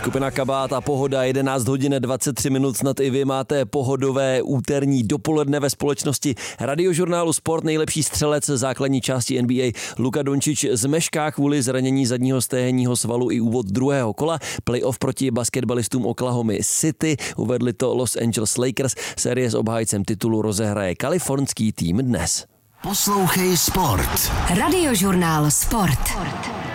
Skupina Kabát a Pohoda, 11 hodin 23 minut, snad i vy máte pohodové úterní dopoledne ve společnosti Radiožurnálu Sport. Nejlepší střelec základní části NBA Luka Dončič zmešká kvůli zranění zadního stéhenního svalu i úvod druhého kola. Playoff proti basketbalistům Oklahomy City, uvedli to Los Angeles Lakers. Série s obhájcem titulu rozehraje kalifornský tým dnes. Poslouchej Sport. Radiožurnál Sport.